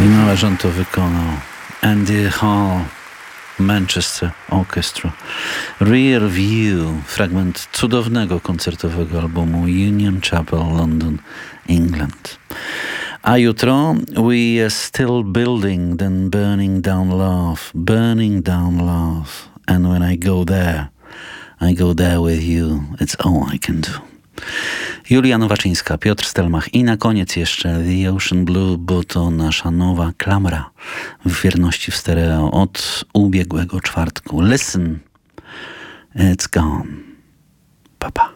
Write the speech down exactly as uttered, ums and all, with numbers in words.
Ależ on to wykonał. Andy Hall, Manchester Orchestra. Rear View, fragment cudownego koncertowego albumu Union Chapel, London, England. A jutro We are still building, then burning down love, burning down love. And when I go there, I go there with you. It's all I can do. Julia Nowaczyńska, Piotr Stelmach i na koniec jeszcze The Ocean Blue, bo to nasza nowa klamra w wierności w stereo od ubiegłego czwartku. Listen, it's gone. Pa, pa.